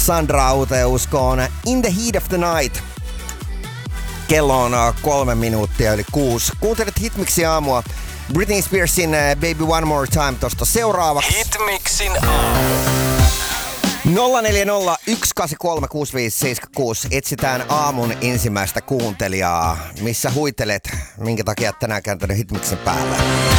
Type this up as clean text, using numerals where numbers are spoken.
Sandra Auteuskoon In the Heat of the Night. Kello on 3 minuuttia yli 6. Kuuntelet Hitmixin aamua. Britney Spearsin Baby One More Time tosta seuraavaksi. Hitmixin aamu. 0401836576. Etsitään aamun ensimmäistä kuuntelijaa. Missä huitelet? Minkä takia et tänään kääntänyt Hitmixin päälle?